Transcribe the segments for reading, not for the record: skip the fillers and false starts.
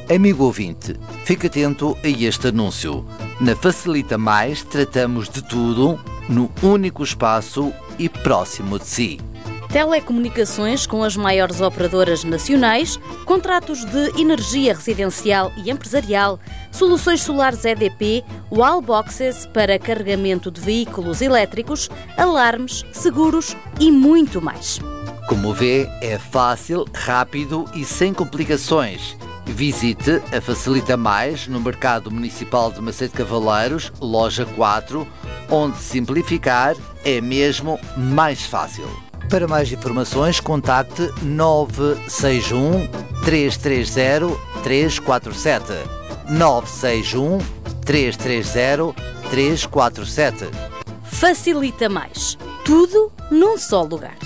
Amigo ouvinte, fique atento a este anúncio. Na Facilita Mais tratamos de tudo no único espaço e próximo de si. Telecomunicações com as maiores operadoras nacionais, contratos de energia residencial e empresarial, soluções solares EDP, wallboxes para carregamento de veículos elétricos, alarmes, seguros e muito mais. Como vê, é fácil, rápido e sem complicações. Visite a Facilita Mais no Mercado Municipal de Macedo de Cavaleiros, loja 4, onde simplificar é mesmo mais fácil. Para mais informações, contacte 961 330 347. 961 330 347. Facilita Mais. Tudo num só lugar.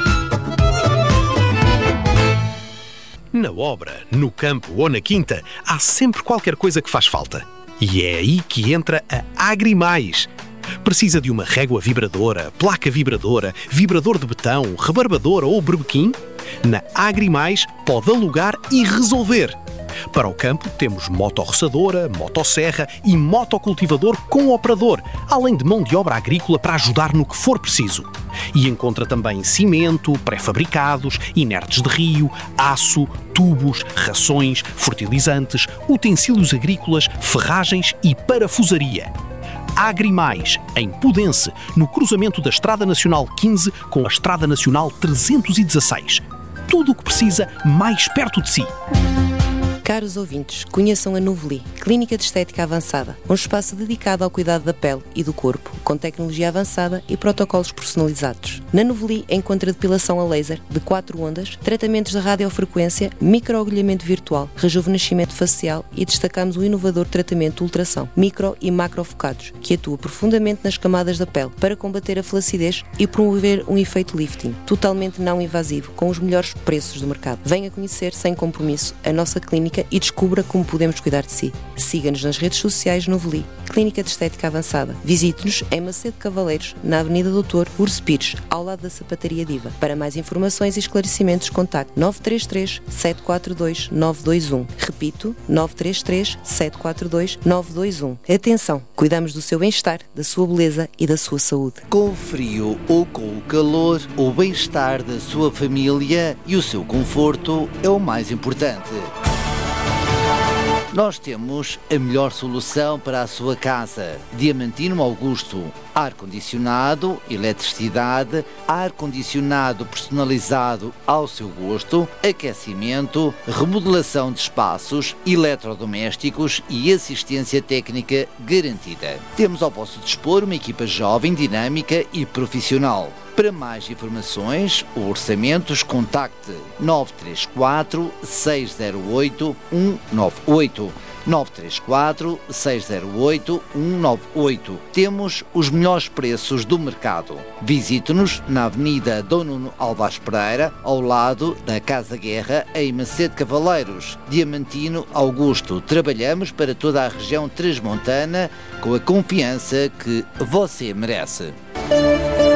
Na obra, no campo ou na quinta, há sempre qualquer coisa que faz falta. E é aí que entra a Agrimais. Precisa de uma régua vibradora, placa vibradora, vibrador de betão, rebarbadora ou berbequim? Na Agrimais pode alugar e resolver. Para o campo temos motorroçadora, motosserra e motocultivador com operador, além de mão de obra agrícola para ajudar no que for preciso. E encontra também cimento, pré-fabricados, inertes de rio, aço, tubos, rações, fertilizantes, utensílios agrícolas, ferragens e parafusaria. Agrimais, em Pudense, no cruzamento da Estrada Nacional 15 com a Estrada Nacional 316. Tudo o que precisa mais perto de si. Caros ouvintes, conheçam a Novely, Clínica de Estética Avançada, um espaço dedicado ao cuidado da pele e do corpo, com tecnologia avançada e protocolos personalizados. Na Novely encontra depilação a laser de 4 ondas, tratamentos de radiofrequência, microagulhamento virtual, rejuvenescimento facial e destacamos o inovador tratamento de ultração, micro e macrofocados, que atua profundamente nas camadas da pele para combater a flacidez e promover um efeito lifting, totalmente não invasivo, com os melhores preços do mercado. Venha conhecer sem compromisso a nossa clínica e descubra como podemos cuidar de si. Siga-nos nas redes sociais Novely, Clínica de Estética Avançada. Visite-nos em Macedo de Cavaleiros, na Avenida Doutor Urso Pires, ao lado da Sapataria Diva. Para mais informações e esclarecimentos, contacte 933 742 921. Repito, 933 742 921. Atenção, cuidamos do seu bem-estar, da sua beleza e da sua saúde. Com o frio ou com o calor, o bem-estar da sua família e o seu conforto é o mais importante. Nós temos a melhor solução para a sua casa. Diamantino Augusto. Ar-condicionado, eletricidade, ar-condicionado personalizado ao seu gosto, aquecimento, remodelação de espaços, eletrodomésticos e assistência técnica garantida. Temos ao vosso dispor uma equipa jovem, dinâmica e profissional. Para mais informações ou orçamentos, contacte 934 608 198. 934 608 198. Temos os melhores preços do mercado. Visite-nos na Avenida Dom Nuno Álvares Pereira, ao lado da Casa Guerra, em Macedo de Cavaleiros. Diamantino Augusto. Trabalhamos para toda a região transmontana com a confiança que você merece.